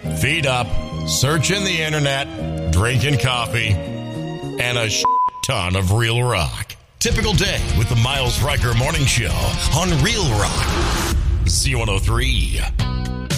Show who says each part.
Speaker 1: feet up, searching the internet, drinking coffee, and a ton of real rock. Typical day with the Miles Riker Morning Show on Real Rock. Z103.